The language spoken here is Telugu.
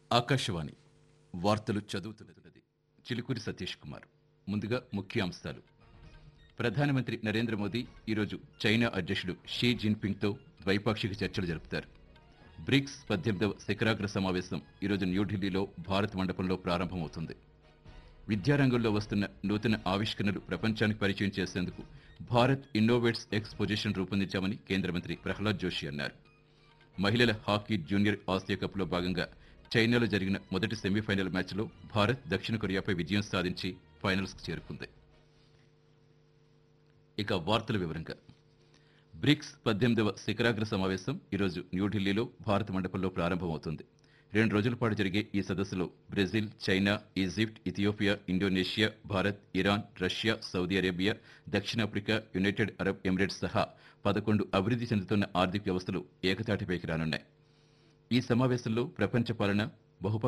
ఆకాశవాణి వార్తలు చదువుతున్నది చిలుకూరి సతీష్ కుమార్. ముందుగా ముఖ్యాంశాలు. ప్రధానమంత్రి నరేంద్ర మోదీ ఈరోజు చైనా అధ్యక్షుడు షీ జిన్పింగ్తో ద్వైపాక్షిక చర్చలు జరుపుతారు. బ్రిక్స్ 18వ శిఖరాగ్ర సమావేశం ఈరోజు న్యూఢిల్లీలో భారత్ మండపంలో ప్రారంభమవుతుంది. విద్యారంగంలో వస్తున్న నూతన ఆవిష్కరణలు ప్రపంచానికి పరిచయం చేసేందుకు భారత్ ఇన్నోవేట్స్ ఎక్స్పోజిషన్ రూపొందించామని కేంద్ర మంత్రి ప్రహ్లాద్ జోషి అన్నారు. మహిళల హాకీ జూనియర్ ఆసియా కప్లో భాగంగా చైనాలో జరిగిన మొదటి సెమీఫైనల్ మ్యాచ్లో భారత్ దక్షిణ కొరియాపై విజయం సాధించి ఫైనల్స్కు చేరుకుంది. ఇక వార్తల వివరంగా. బ్రిక్స్ 18వ శిఖరాగ్ర సమావేశం ఈరోజు న్యూఢిల్లీలో భారత మండపంలో ప్రారంభమవుతుంది. 2 రోజుల పాటు జరిగే ఈ సదస్సులో Brazil, China, Egypt, Ethiopia, Indonesia, Bharat, Iran, Russia, Saudi Arabia, దక్షిణాఫ్రికా, యునైటెడ్ అరబ్ ఎమిరేట్స్ సహా 11 అభివృద్ధి చెందుతున్న ఆర్థిక వ్యవస్థలు ఏకతాటిపైకి రానున్నాయి. ఈ సమావేశంలో ప్రపంచ పాలన, బహుపక్ష